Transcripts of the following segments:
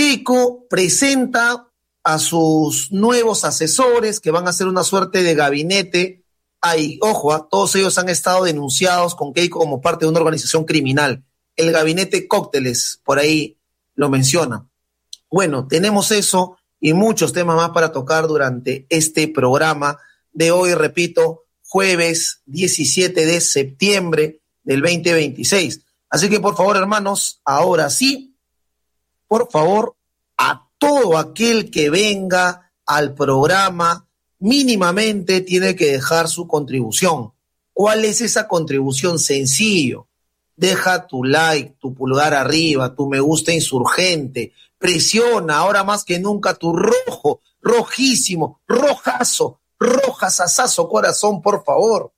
Keiko presenta a sus nuevos asesores que van a hacer una suerte de gabinete. Ay, ojo, todos ellos han estado denunciados con Keiko como parte de una organización criminal. El gabinete Cócteles, por ahí lo menciona. Bueno, tenemos eso y muchos temas más para tocar durante este programa de hoy, repito, jueves 17 de septiembre del 2026. Así que por favor, hermanos, ahora sí, por favor, a todo aquel que venga al programa, mínimamente tiene que dejar su contribución. ¿Cuál es esa contribución? Sencillo. Deja tu like, tu pulgar arriba, tu me gusta insurgente. Presiona ahora más que nunca tu rojo, rojísimo, rojazo, rojazazazo corazón, por favor.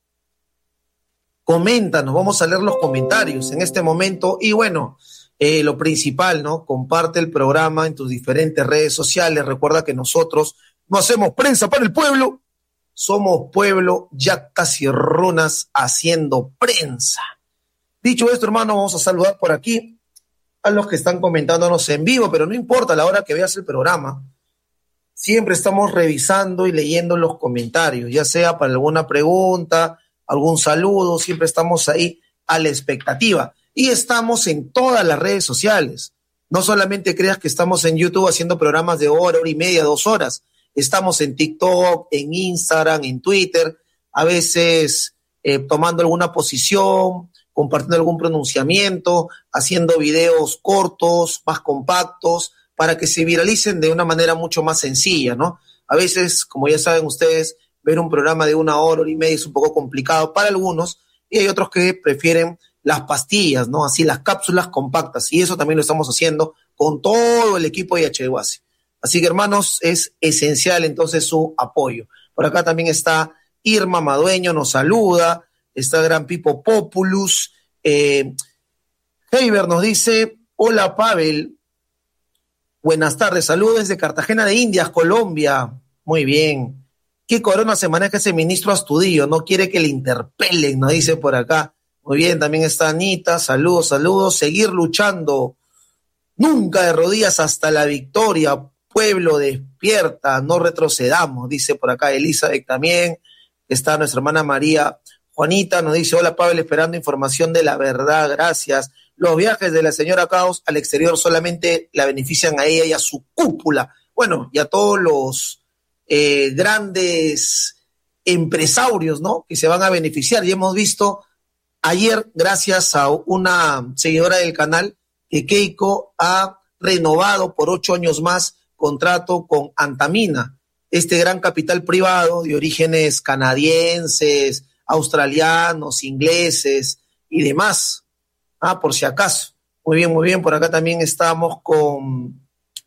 Coméntanos, vamos a leer los comentarios en este momento. Y bueno, lo principal, ¿no? Comparte el programa en tus diferentes redes sociales. Recuerda que nosotros no hacemos prensa para el pueblo. Somos pueblo, yactas y runas haciendo prensa. Dicho esto, hermano, vamos a saludar por aquí a los que están comentándonos en vivo, pero no importa la hora que veas el programa. Siempre estamos revisando y leyendo los comentarios, ya sea para alguna pregunta, algún saludo, siempre estamos ahí a la expectativa. Y estamos en todas las redes sociales. No solamente creas que estamos en YouTube haciendo programas de hora y media, 2 horas. Estamos en TikTok, en Instagram, en Twitter, a veces tomando alguna posición, compartiendo algún pronunciamiento, haciendo videos cortos, más compactos, para que se viralicen de una manera mucho más sencilla, ¿no? A veces, como ya saben ustedes, ver un programa de 1 hora y media es un poco complicado para algunos, y hay otros que prefieren las pastillas, ¿no? Así, las cápsulas compactas, y eso también lo estamos haciendo con todo el equipo de HDWASI. Así que, hermanos, es esencial entonces su apoyo. Por acá también está Irma Madueño, nos saluda, está Gran Pipo Populus, Heiber nos dice, hola Pavel, buenas tardes, saludos desde Cartagena de Indias, Colombia. Muy bien. ¿Qué corona se maneja ese ministro Astudillo? No quiere que le interpelen, nos dice por acá. Muy bien, también está Anita, saludos, saludos. Seguir luchando, nunca de rodillas hasta la victoria. Pueblo despierta, no retrocedamos, dice por acá Elizabeth también. Está nuestra hermana María Juanita, nos dice, hola Pavel, esperando información de la verdad, gracias. Los viajes de la señora Caos al exterior solamente la benefician a ella y a su cúpula. Bueno, y a todos los grandes empresarios, ¿no? Que se van a beneficiar. Y hemos visto ayer, gracias a una seguidora del canal, que Keiko ha renovado por 8 años más contrato con Antamina, este gran capital privado de orígenes canadienses, australianos, ingleses y demás. Por si acaso. Muy bien, muy bien. Por acá también estamos con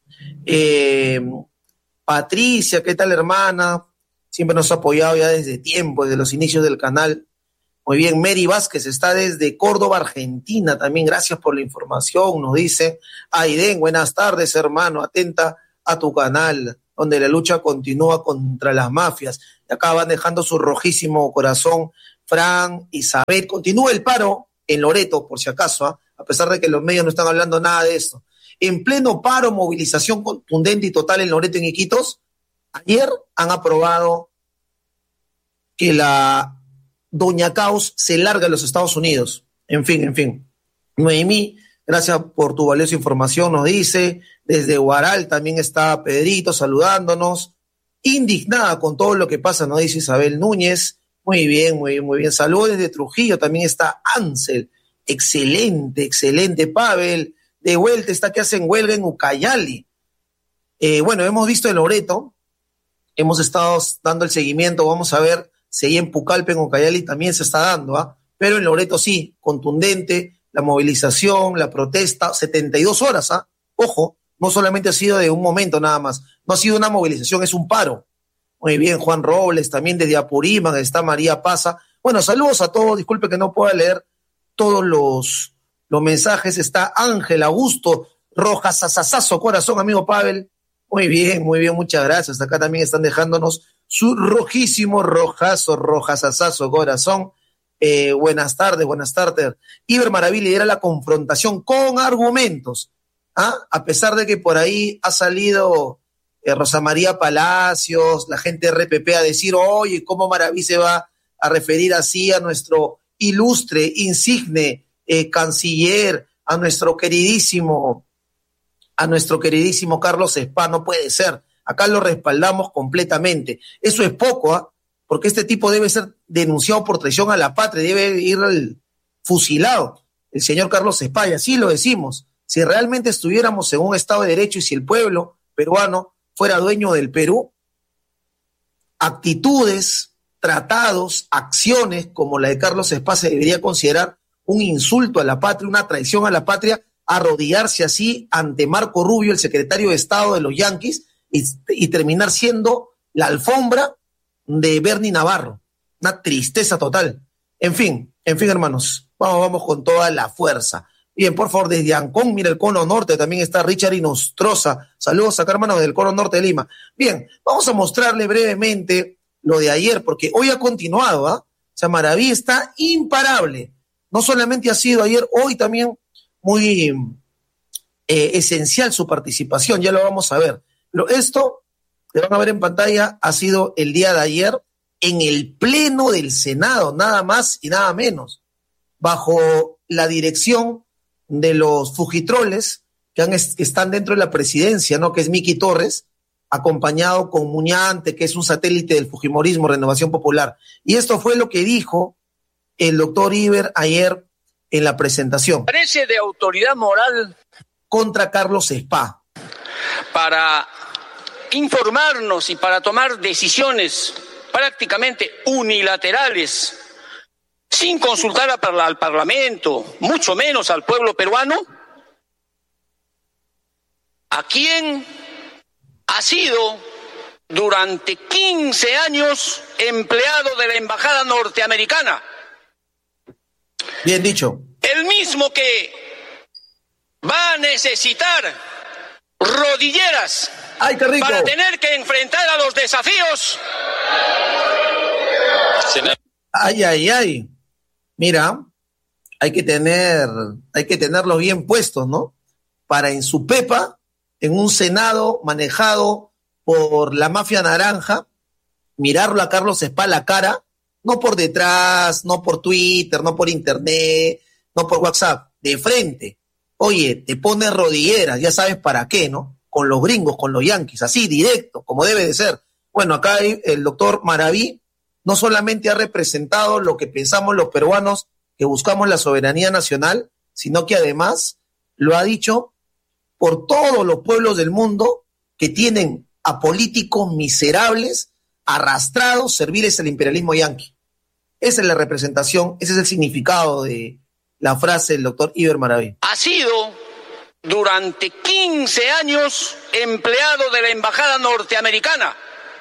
Patricia, ¿qué tal, hermana? Siempre nos ha apoyado ya desde tiempo, desde los inicios del canal. Muy bien, Mary Vázquez está desde Córdoba, Argentina. También gracias por la información, nos dice. Aiden, buenas tardes, hermano. Atenta a tu canal, donde la lucha continúa contra las mafias. Y acá van dejando su rojísimo corazón. Fran, Isabel, continúa el paro en Loreto, por si acaso, a pesar de que los medios no están hablando nada de esto. En pleno paro, movilización contundente y total en Loreto, en Iquitos, ayer han aprobado que la Doña Caos se larga a los Estados Unidos. En fin. Noemí, gracias por tu valiosa información, nos dice. Desde Huaral también está Pedrito saludándonos. Indignada con todo lo que pasa, nos dice Isabel Núñez. Muy bien. Saludos desde Trujillo, también está Ansel. Excelente. Pavel, de vuelta está que hacen huelga en Ucayali. Bueno, hemos visto en Loreto, hemos estado dando el seguimiento, vamos a ver si ahí en Pucallpa, en Ucayali también se está dando, pero en Loreto sí, contundente, la movilización, la protesta, 72 horas, ojo, no solamente ha sido de un momento nada más, no ha sido una movilización, es un paro. Muy bien, Juan Robles, también desde Apurímac, está María Paza. Bueno, saludos a todos, disculpe que no pueda leer todos los mensajes. Está Ángel Augusto Rojas, sasasazo, corazón, amigo Pavel. Muy bien, muchas gracias. Acá también están dejándonos su rojísimo rojazo, rojazazazo, corazón. Buenas tardes. Iber Maravilla lidera la confrontación con argumentos. A pesar de que por ahí ha salido Rosa María Palacios, la gente de RPP a decir, oye, ¿cómo Maraví se va a referir así a nuestro ilustre, insigne canciller, a nuestro queridísimo Carlos Spa? No puede ser. Acá lo respaldamos completamente. Eso es poco, porque este tipo debe ser denunciado por traición a la patria, debe ir fusilado, el señor Carlos Spa, y así lo decimos. Si realmente estuviéramos en un Estado de Derecho y si el pueblo peruano fuera dueño del Perú, actitudes, tratados, acciones como la de Carlos Spa se debería considerar un insulto a la patria, una traición a la patria, arrodillarse así ante Marco Rubio, el secretario de Estado de los Yankees, y terminar siendo la alfombra de Bernie Navarro. Una tristeza total. En fin, hermanos, vamos con toda la fuerza. Bien, por favor, desde Ancón, mira el cono norte, también está Richard Inostroza. Saludos acá, hermanos, del cono norte de Lima. Bien, vamos a mostrarle brevemente lo de ayer, porque hoy ha continuado, O sea, Maraví está imparable. No solamente ha sido ayer, hoy también muy esencial su participación, ya lo vamos a ver. Pero esto, que van a ver en pantalla, ha sido el día de ayer en el Pleno del Senado, nada más y nada menos, bajo la dirección de los fujitroles que están dentro de la presidencia, ¿no? Que es Miki Torres, acompañado con Muñante, que es un satélite del fujimorismo, Renovación Popular. Y esto fue lo que dijo el doctor Iber ayer en la presentación. Parece de autoridad moral contra Carlos Spa. Para informarnos y para tomar decisiones prácticamente unilaterales, sin consultar al Parlamento, mucho menos al pueblo peruano, a quien ha sido durante 15 años empleado de la Embajada Norteamericana. Bien dicho. El mismo que va a necesitar rodilleras para tener que enfrentar a los desafíos. Ay. Mira, hay que tenerlos bien puestos, ¿no? Para en su pepa, en un Senado manejado por la mafia naranja, mirarlo a Carlos Spa la cara, no por detrás, no por Twitter, no por internet, no por WhatsApp, de frente. Oye, te pones rodilleras, ya sabes para qué, ¿no? Con los gringos, con los yanquis, así, directo, como debe de ser. Bueno, acá el doctor Maraví no solamente ha representado lo que pensamos los peruanos que buscamos la soberanía nacional, sino que además lo ha dicho por todos los pueblos del mundo que tienen a políticos miserables, arrastrados, serviles al imperialismo yanqui. Esa es la representación, ese es el significado de la frase del doctor Iber Maraví. Ha sido durante 15 años empleado de la Embajada Norteamericana.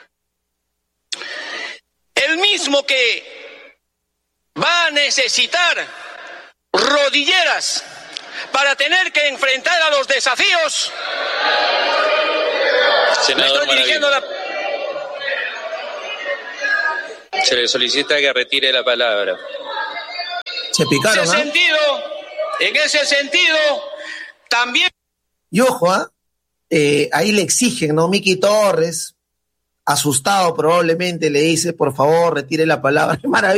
El mismo que va a necesitar rodilleras para tener que enfrentar a los desafíos. Senador Maraví, se le solicita que retire la palabra. Se picaron, en ese sentido, también. Y ojo, ahí le exigen, ¿no? Miki Torres, asustado probablemente, le dice, por favor, retire la palabra. Maravilla.